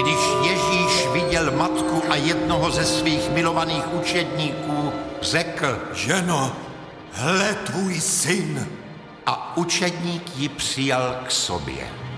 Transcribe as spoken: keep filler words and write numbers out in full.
Když Ježíš viděl matku a jednoho ze svých milovaných učedníků, řekl: Ženo, hle tvůj syn. A učedník ji přijal k sobě.